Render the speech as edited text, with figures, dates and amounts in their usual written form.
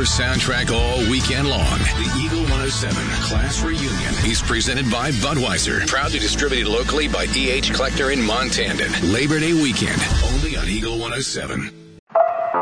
soundtrack all weekend long. The Eagle 107 Class Reunion is presented by Budweiser. Proudly distributed locally by E.H. Kleckner in Montandan. Labor Day weekend, only on Eagle 107.